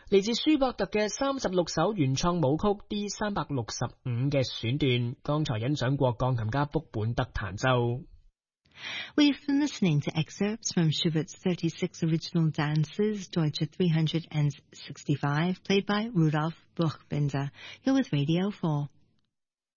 嚟自舒伯特嘅36首原創舞曲 D365 嘅選段，剛才欣賞過鋼琴家卜本德彈奏。 We've been listening to excerpts from Schubert's 36 original dances, Deutsche 365, played by Rudolf Buchbinder. You're with Radio 4.